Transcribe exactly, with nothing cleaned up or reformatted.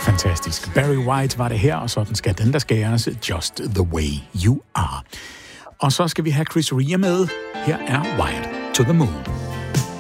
Fantastisk. Barry White var det her, og sådan skal den, der skæres, Just the Way You Are. Og så skal vi have Chris Rea med. Her er Wired to the Moon.